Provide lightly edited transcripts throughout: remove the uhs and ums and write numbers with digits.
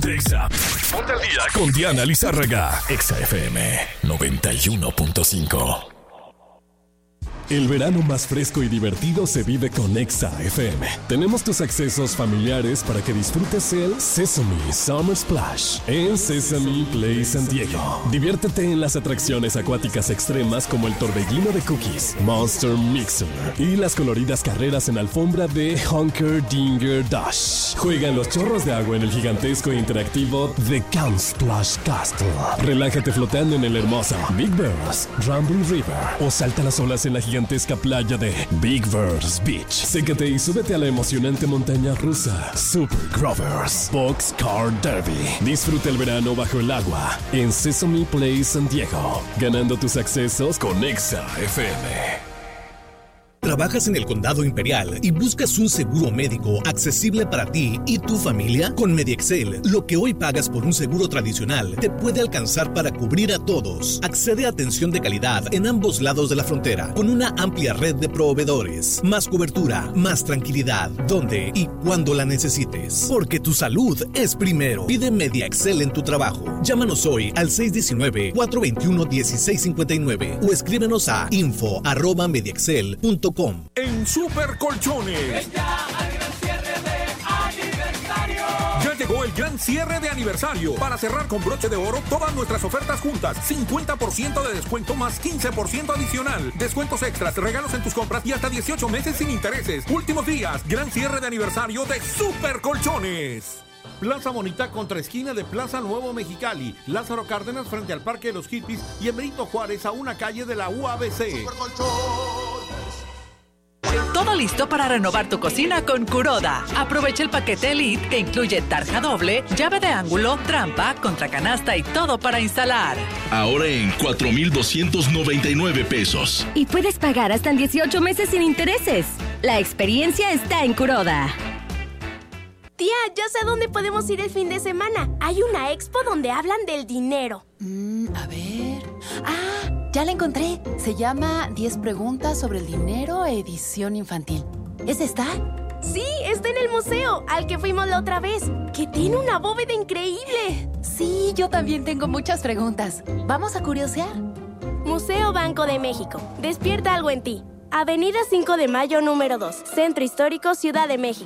Exa. Ponte al día con Diana Lizárraga. Exa FM 91.5. El verano más fresco y divertido se vive con Exa FM. Tenemos tus accesos familiares para que disfrutes el Sesame Summer Splash en Sesame Play San Diego. Diviértete en las atracciones acuáticas extremas como el torbellino de cookies, Monster Mixer y las coloridas carreras en alfombra de Hunker Dinger Dash. Juega en los chorros de agua en el gigantesco e interactivo The Count Splash Castle. Relájate flotando en el hermoso Big Bears Rambling River o salta las olas en la gigantesca playa de Big Bears Beach. Sécate y súbete a la emocionante montaña rusa Super Grovers Boxcar Derby. Disfruta el verano bajo el agua en Sesame Play San Diego, ganando tus accesos con Exa FM. ¿Trabajas en el Condado Imperial y buscas un seguro médico accesible para ti y tu familia? Con MediExcel, lo que hoy pagas por un seguro tradicional te puede alcanzar para cubrir a todos. Accede a atención de calidad en ambos lados de la frontera, con una amplia red de proveedores. Más cobertura, más tranquilidad, donde y cuando la necesites. Porque tu salud es primero. Pide MediExcel en tu trabajo. Llámanos hoy al 619-421-1659 o escríbenos a info@mediexcel.com. En Super Colchones. Ya llegó el gran cierre de aniversario. Para cerrar con broche de oro todas nuestras ofertas juntas. 50% de descuento más 15% adicional. Descuentos extras, regalos en tus compras y hasta 18 meses sin intereses. Últimos días, gran cierre de aniversario de Super Colchones. Plaza Bonita contra esquina de Plaza Nuevo Mexicali, Lázaro Cárdenas frente al Parque de los Hippies y en Benito Juárez a una calle de la UABC. Todo listo para renovar tu cocina con Kuroda. Aprovecha el paquete Elite que incluye tarja doble, llave de ángulo, trampa, contracanasta y todo para instalar. Ahora en 4,299 pesos. Y puedes pagar hasta en 18 meses sin intereses. La experiencia está en Kuroda. Tía, ya sé dónde podemos ir el fin de semana. Hay una expo donde hablan del dinero. A ver... ya la encontré. Se llama 10 preguntas sobre el dinero, edición infantil. ¿Es esta? Sí, está en el museo, al que fuimos la otra vez, que tiene una bóveda increíble. Sí, yo también tengo muchas preguntas. ¿Vamos a curiosear? Museo Banco de México. Despierta algo en ti. Avenida 5 de Mayo, número 2. Centro Histórico, Ciudad de México.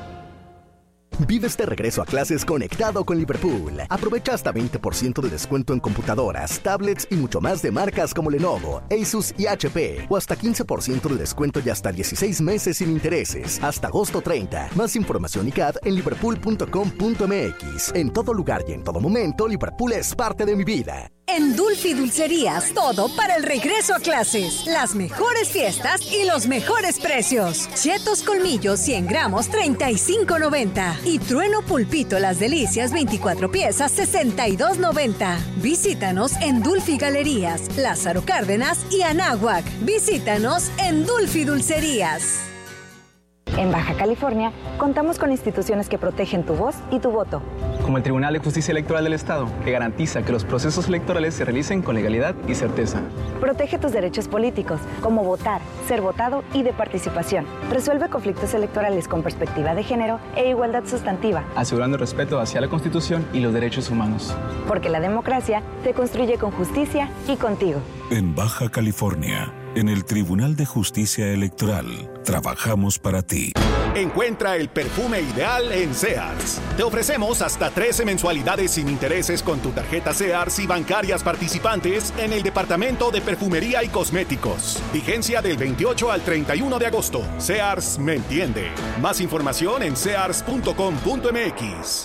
Vive este regreso a clases conectado con Liverpool. Aprovecha hasta 20% de descuento en computadoras, tablets y mucho más de marcas como Lenovo, Asus y HP. O hasta 15% de descuento y hasta 16 meses sin intereses. Hasta agosto 30. Más información y CAD en liverpool.com.mx. En todo lugar y en todo momento, Liverpool es parte de mi vida. En Dulfi Dulcerías, todo para el regreso a clases. Las mejores fiestas y los mejores precios. Chetos Colmillos 100 gramos, $35.90. Y Trueno Pulpito Las Delicias 24 piezas, $62.90. Visítanos en Dulfi Galerías, Lázaro Cárdenas y Anáhuac. Visítanos en Dulfi Dulcerías. En Baja California, contamos con instituciones que protegen tu voz y tu voto. Como el Tribunal de Justicia Electoral del Estado, que garantiza que los procesos electorales se realicen con legalidad y certeza. Protege tus derechos políticos, como votar, ser votado y de participación. Resuelve conflictos electorales con perspectiva de género e igualdad sustantiva. Asegurando el respeto hacia la Constitución y los derechos humanos. Porque la democracia se construye con justicia y contigo. En Baja California, en el Tribunal de Justicia Electoral, trabajamos para ti. Encuentra el perfume ideal en Sears. Te ofrecemos hasta 13 mensualidades sin intereses con tu tarjeta Sears y bancarias participantes en el departamento de perfumería y cosméticos. Vigencia del 28 al 31 de agosto. Sears me entiende. Más información en sears.com.mx.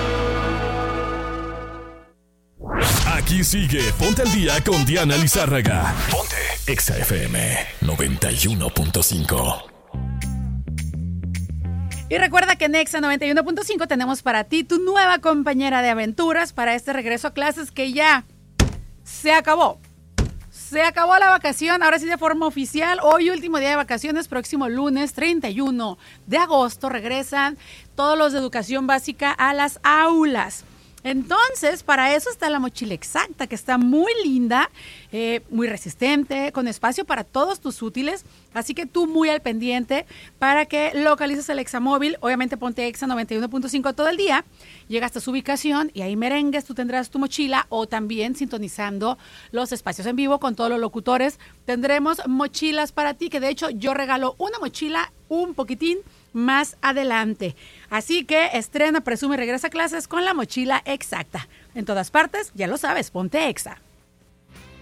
Aquí sigue Ponte al Día con Diana Lizárraga. Ponte Exa FM 91.5. Y recuerda que en Exa 91.5 tenemos para ti tu nueva compañera de aventuras para este regreso a clases que ya se acabó. Se acabó la vacación, ahora sí de forma oficial. Hoy último día de vacaciones, próximo lunes 31 de agosto regresan todos los de educación básica a las aulas. Entonces, para eso está la mochila exacta, que está muy linda, muy resistente, con espacio para todos tus útiles. Así que tú muy al pendiente para que localices el Examóvil. Obviamente ponte Exa 91.5 todo el día. Llegas a su ubicación y ahí merengues, tú tendrás tu mochila, o también sintonizando los espacios en vivo con todos los locutores. Tendremos mochilas para ti, que de hecho yo regalo una mochila un poquitín más adelante. Así que estrena, presume y regresa a clases con la mochila exacta. En todas partes, ya lo sabes, ponte Exa.